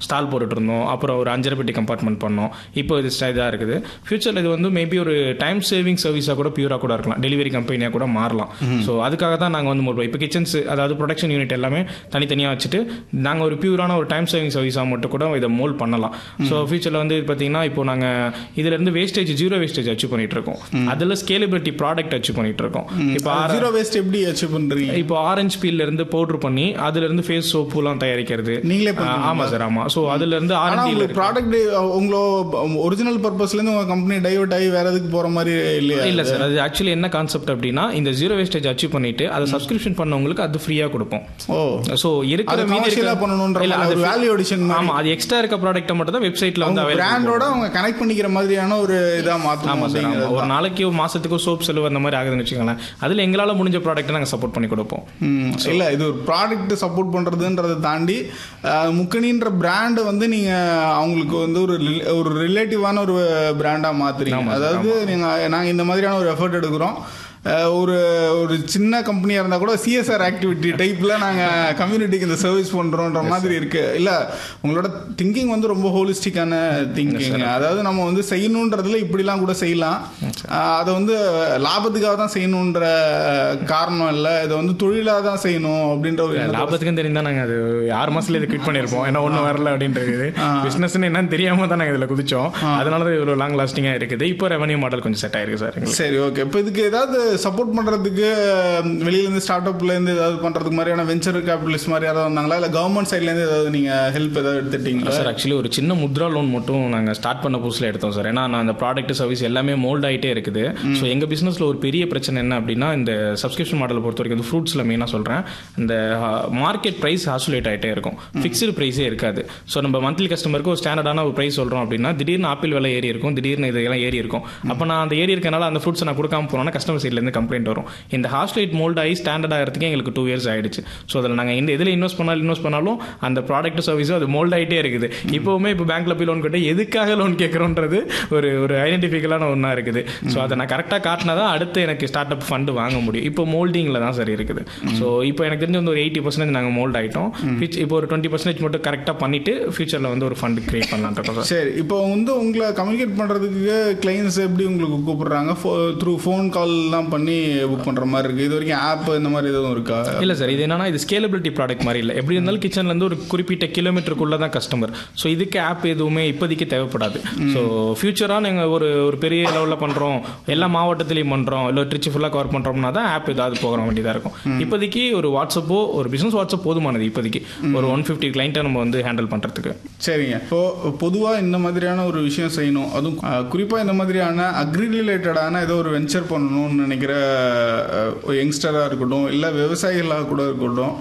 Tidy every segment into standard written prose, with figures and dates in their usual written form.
Stall போட்டுட்டு இருந்தோம். அப்புறம் ஒரு 5 பெட்டி கம்பார்ட்மெண்ட் பண்ணோம். இப்போ இது இதாக இருக்குது. ஃபியூச்சரில் இது வந்து மேபி ஒரு டைம் சேவிங் சர்வீஸாக கூட பியூராக கூட இருக்கலாம், டெலிவரி கம்பெனியாக கூட மாறலாம். ஸோ அதுக்காக தான் நாங்கள் வந்து இப்போ கிச்சன்ஸ், அதாவது ப்ரொடக்ஷன் யூனிட் எல்லாமே தனித்தனியாக வச்சுட்டு நாங்கள் ஒரு பியூரான ஒரு டைம் சேவிங் சர்வீஸாக மட்டும் கூட இதை மோல்ட் பண்ணலாம். ஸோ ஃபியூச்சரில் வந்து பார்த்தீங்கன்னா இப்போ நாங்கள் இதுலேருந்து வேஸ்டேஜ், ஜீரோ வேஸ்டேஜ் அச்சீவ் பண்ணிட்டு இருக்கோம். அதில் ஸ்கேலபிலிட்டி ப்ராடக்ட் அச்சீவ் பண்ணிட்டு இருக்கோம். இப்போ ஜீரோ வேஸ்ட் எப்படி அச்சீவ் பண்றீங்க? இப்போ ஆரஞ்சு பீல்ல இருந்து பவுடர் பண்ணி அதுல இருந்து ஃபேஸ் சோப்புலாம் தயாரிக்கிறது நீங்களே? ஆமா சார், ஆமா. ஸோ அதுல இருந்து ஆரஞ்சு ப்ராடக்ட் உங்களோட ஒரிஜினல் பர்பஸ்ல இருந்து உங்க கம்பெனி டைவர்ட் ஆகி வேற எதுக்கு போற மாதிரி இல்லையா? இல்ல சார், அது ஆக்சுவலி என்ன கான்செப்ட் அப்படின்னா, இந்த ஜீரோ வேஸ்டேஜ் அச்சீவ் பண்ணிட்டு அதை சப்ஸ்கிரிப்ஷன் பண்ணவங்களுக்கு அது ஃப்ரீயா கொடுப்போம். ஸோ இருக்கிற மீதி பண்ணணும்ன்ற ஒரு வேல்யூ அடிஷன். ஆமா, அது எக்ஸ்ட்ரா இருக்க ப்ராடக்ட்டை மட்டும் தான் வெப்சைட்ல வந்து பிராண்டோட அவங்க கனெக்ட் பண்ணிக்கிற மாதிரியான ஒரு இதா மாத்தணும். ஆமா சார், ஒரு நாளைக்கு ஒரு மாசத்துக்கு சோப் செலவு அந்த மாதிரி ஆகுதுன்னு வச்சுக்கோங்களேன். அதுல எங்களால முடிஞ்ச ப்ராடக்ட்டை நாங்க சப்போர்ட் பண்ணி கொடுப்போம். இல்ல, இது ஒரு ப்ராடக்ட் சப்போர்ட் பண்றதுன்றதை தாண்டி முக்கணின்ற பிராண்ட் வந்து நீங்க அவங்களுக்கு வந்து ஒரு ரிலேட்டிவான ஒரு பிராண்டா மாத்துறீங்க. அதாவது நாங்க இந்த மாதிரியான ஒரு எஃபர்ட் எடுக்கிறோம். ஒரு சின்ன கம்பெனியாக இருந்தால் கூட சிஎஸ்ஆர் ஆக்டிவிட்டி டைப்பில் நாங்கள் கம்யூனிட்டிக்கு இந்த சர்வீஸ் பண்ணுறோன்ற மாதிரி இருக்குது. இல்லை, உங்களோட திங்கிங் வந்து ரொம்ப ஹோலிஸ்டிக்கான திங்கிங். அதாவது நம்ம வந்து செய்யணுன்றதுல இப்படிலாம் கூட செய்யலாம். அதை வந்து லாபத்துக்காக தான் செய்யணுன்ற காரணம் இல்லை, இதை வந்து தொழிலாக தான் செய்யணும் அப்படின்ற ஒரு லாபத்துக்கும் தெரிந்தால் நாங்கள் அது 6 மாதத்துல இதை குவிட் பண்ணியிருப்போம். ஏன்னா ஒன்றும் வரல அப்படின்றது. பிஸ்னஸ்ன்னு என்னன்னு தெரியாமல் தான் நாங்கள் இதில் குதிச்சோம். அதனால தான் இவ்வளோ லாங் லாஸ்டிங்காக இருக்குது. இப்போ ரெவன்யூ மாடல் கொஞ்சம் செட் ஆயிருக்கு சார். சரி, ஓகே. இப்போ இதுக்கு ஏதாவது சப்போர்ட் பண்றதுக்கு வெளியிலேருந்து ஸ்டார்ட் அப்லேருந்து ஏதாவது பண்றதுக்கு மாதிரியான வெஞ்சர் கேபிட்டலிஸ்ட் மாதிரி யாராவது வந்தாங்களா, இல்லை கவர்மெண்ட் சைட்லேருந்து ஏதாவது நீங்கள் ஹெல்ப் ஏதாவது எடுத்துட்டீங்களா? சார், ஆக்சுவலி ஒரு சின்ன முத்ரா லோன் மட்டும் நாங்கள் ஸ்டார்ட் பண்ண புதுசில் எடுத்தோம் சார். ஏன்னா நான் அந்த ப்ராடக்ட் சர்வீஸ் எல்லாமே மோல்ட் ஆகிட்டே இருக்குது. ஸோ எங்கள் பிஸ்னஸில் ஒரு பெரிய பிரச்சனை என்ன அப்படின்னா, இந்த சப்ஸ்கிரிப்ஷன் மாடலை பொறுத்த வரைக்கும் ஃப்ரூட்ஸில் மெயினாக சொல்கிறேன், இந்த மார்க்கெட் ப்ரைஸ் ஆசுலேட் ஆகிட்டே இருக்கும், ஃபிக்ஸ்டு ப்ரைஸே இருக்காது. ஸோ நம்ம மந்த்லி கஸ்டமருக்கு ஒரு ஸ்டாண்டர்டான ஒரு ப்ரைஸ் சொல்கிறோம் அப்படின்னா, திடீர்னு ஆப்பிள் விலை ஏறி இருக்கும், திடீர்னு இதெல்லாம் ஏறி இருக்கும். அப்போ நான் அந்த ஏறி இருக்கனால அந்த ஃப்ரூட்ஸை நான் கொடுக்காம போனோன்னா கஸ்டமர் சைட்லேருந்து கம்ப்ளைண்ட் வரும். இந்த ஹாஸ்லைட் மோல்ட் ஆகி ஸ்டாண்டர்ட் ஆகிறதுக்கு எங்களுக்கு 2 years ஆயிடுச்சு. ஸோ அதில் நாங்கள் இந்த இதில் இன்வெஸ்ட் பண்ணாலும் அந்த ப்ராடக்ட் சர்வீஸும் அது மோல்ட் ஆகிட்டே இருக்குது. இப்போவுமே இப்போ பேங்க்ல போய் லோன் கேட்டால் எதுக்காக லோன் கேட்குறோன்றது ஒரு ஐடென்டிஃபிக்கலான ஒன்றா இருக்குது. ஸோ அதை நான் கரெக்டாக காட்டினா தான் அடுத்து எனக்கு ஸ்டார்ட் அப் ஃபண்டு வாங்க முடியும். இப்போ மோல்டிங்கில் தான் சரி இருக்குது. ஸோ இப்போ எனக்கு தெரிஞ்சு வந்து ஒரு 80% நாங்கள் மோல்ட் ஆகிட்டோம். இப்போ ஒரு 20% மட்டும் கரெக்டாக பண்ணிட்டு ஃபியூச்சரில் வந்து ஒரு ஃபண்டு கிரியேட் பண்ணலான் இருக்கோம். சரி, இப்போ வந்து உங்களை கம்யூனிகேட் பண்ணுறதுக்கு கிளைண்ட்ஸ் எப்படி உங்களுக்கு கூப்பிடுறாங்க? த்ரூ ஃபோன் கால்லாம் பண்ணி புக் பண்ணுற மாதிரி இருக்குது. இது வரைக்கும் ஆப் இந்த மாதிரி எதுவும் இருக்கா? இல்லை சார், இது என்னன்னா, இது ஸ்கேலபிலிட்டி ப்ராடக்ட் மாதிரி இல்லை. எப்படி இருந்தாலும் கிச்சன்லேருந்து ஒரு குறிப்பிட்ட கிலோமீட்டருக்குள்ளே தான் கஸ்டமர். ஸோ இதுக்கு ஆப் எதுவுமே இப்போதைக்கு தேவைப்படாது. ஸோ ஃபியூச்சராக நீங்கள் ஒரு பெரிய லெவலில் பண்ணுறோம், எல்லா மாவட்டத்திலையும் பண்ணுறோம், இல்லை ட்ரிச்சு ஃபுல்லாக கவர் பண்ணுறோம்னா தான் ஆப் ஏதாவது போகிற வேண்டியதாக இருக்கும். இப்போதைக்கு ஒரு வாட்ஸ்அப்போ, ஒரு பிஸ்னஸ் வாட்ஸ்அப் போதுமானது இப்போதைக்கு ஒரு 150 கிளைண்ட்டை நம்ம வந்து ஹேண்டில் பண்ணுறதுக்கு. சரிங்க. இப்போ பொதுவாக இந்த மாதிரியான ஒரு விஷயம் செய்யணும், அதுவும் குறிப்பாக இந்த மாதிரியான அக்ரி ரிலேட்டடான ஏதோ ஒரு வெஞ்சர் பண்ணணும்னு நினைக்கிற யங்ஸ்டராக இருக்கட்டும், இல்லை விவசாயிகளாக கூட இருக்கட்டும்,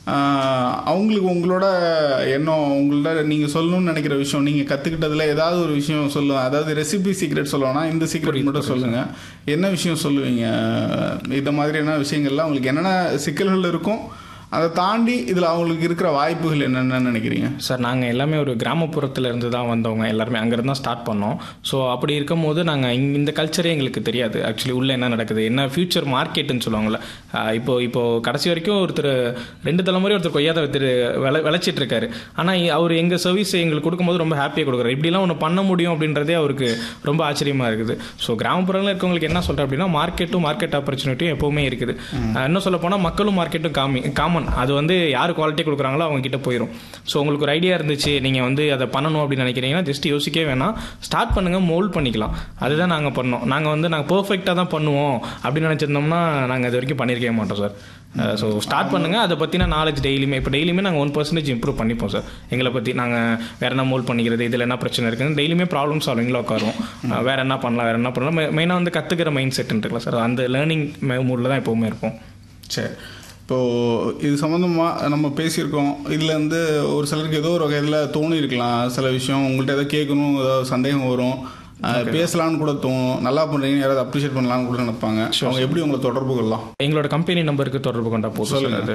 அவங்களுக்கு உங்களோட எண்ணம், உங்கள்ட்ட நீங்கள் சொல்லணும்னு நினைக்கிற விஷயம், நீங்கள் கற்றுக்கிட்டதில் ஏதாவது ஒரு விஷயம் சொல்லுவேன். அதாவது ரெசிபி சீக்ரெட் சொல்லணும்னா இந்த சீக்ரெட் மட்டும் சொல்லுங்கள். என்ன விஷயம் சொல்லுவீங்க? இந்த மாதிரியான விஷயங்கள்லாம் உங்களுக்கு என்னென்ன சிக்கல்கள் இருக்கும், அதை தாண்டி இதில் அவங்களுக்கு இருக்கிற வாய்ப்புகள் என்னென்னு நினைக்கிறீங்க? சார், நாங்கள் எல்லாமே ஒரு கிராமப்புறத்தில் இருந்து தான் வந்தவங்க, எல்லாருமே அங்கேருந்து தான் ஸ்டார்ட் பண்ணோம். ஸோ அப்படி இருக்கும் போது நாங்கள் இந்த கல்ச்சரே எங்களுக்கு தெரியாது. ஆக்சுவலி உள்ளே என்ன நடக்குது, என்ன ஃபியூச்சர் மார்க்கெட்டுன்னு சொல்லுவாங்கள்ல. இப்போ கடைசி வரைக்கும் ஒருத்தர் 2 தலைமுறை ஒருத்தர் கொய்யாத விளைச்சிட்டு இருக்காரு. ஆனால் அவர் எங்கள் சர்வீஸ் எங்களுக்கு கொடுக்கும்போது ரொம்ப ஹாப்பியாக கொடுக்குறாரு. இப்படிலாம் ஒன்று பண்ண முடியும் அப்படின்றதே அவருக்கு ரொம்ப ஆச்சரியமாக இருக்குது. ஸோ கிராமப்புறங்களில் இருக்கவங்களுக்கு என்ன சொல்கிறேன் அப்படின்னா, மார்க்கெட் ஆப்பர்ச்சுனிட்டியும் எப்போவுமே இருக்குது. இன்னும் சொல்ல போனால் மக்களும் மார்க்கெட்டும் காமன். அது வந்து யார் குவாலிட்டி கொடுக்குறாங்களோ அவங்க கிட்ட போயிடும். ஸோ உங்களுக்கு ஒரு ஐடியா இருந்துச்சு, நீங்கள் வந்து அதை பண்ணணும் அப்படின்னு நினைக்கிறீங்கன்னா ஜஸ்ட் யோசிக்கவே வேணாம், ஸ்டார்ட் பண்ணுங்கள், மோல்ட் பண்ணிக்கலாம். அதுதான் நாங்கள் பண்ணோம். நாங்கள் பர்ஃபெக்டாக தான் பண்ணுவோம் அப்படின்னு நினச்சிருந்தோம்னா நாங்கள் இது வரைக்கும் பண்ணியிருக்கவே மாட்டோம் சார். ஸோ ஸ்டார்ட் பண்ணுங்கள், அதை பற்றின நாலேஜ் டெய்லியுமே நாங்கள் 1% இம்ப்ரூவ் பண்ணிப்போம் சார். எங்களை பற்றி நாங்கள் வேறு என்ன மோல்ட் பண்ணிக்கிறது, இதில் என்ன பிரச்சனை இருக்குன்னு டெய்லியுமே ப்ராப்ளம் சால்விங்கில் உட்காருவோம். வேறு என்ன பண்ணலாம் மெயினாக வந்து கற்றுக்கிற மைண்ட் செட் இருக்குல்ல சார், அந்த லேர்னிங் மூடில் தான் எப்போவுமே இருப்போம். சரி, இப்போது இது சம்மந்தமாக நம்ம பேசியிருக்கோம். இதில் வந்து ஒரு சிலருக்கு ஏதோ ஒரு வகையில் தோணி இருக்கலாம், சில விஷயம் உங்கள்கிட்ட எதாவது கேட்கணும், ஏதாவது சந்தேகம் வரும், பேசலான்னு கூட தோணும், நல்லா பண்ணுறீங்க, யாராவது அப்ரிஷியேட் பண்ணலான்னு கூட நினைப்பாங்க. அவங்க எப்படி உங்களை தொடர்பு கொள்ளலாம்? எங்களோட கம்பெனி நம்பருக்கு தொடர்பு கொண்டா போதும். சொல்லுங்கள்.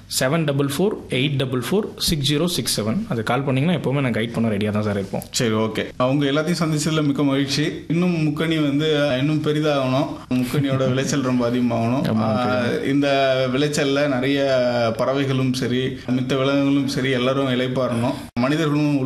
7448446067. அது கால் பண்ணிங்கன்னா எப்போவுமே நான் கைட் பண்ண ரெடியாக தான் சார் இருப்போம். சரி, ஓகே. அவங்க எல்லாத்தையும் சந்திச்சதில் மிக்க மகிழ்ச்சி. இன்னும் முக்கணி வந்து இன்னும் பெரிதாகணும், முக்கணியோட விளைச்சல் ரொம்ப அதிகமாகணும். இந்த விளைச்சலில் நிறைய பறவைகளும் சரி, மித்த விலங்குகளும் சரி, எல்லாரும் இளைப்பாறணும், மனிதர்களும்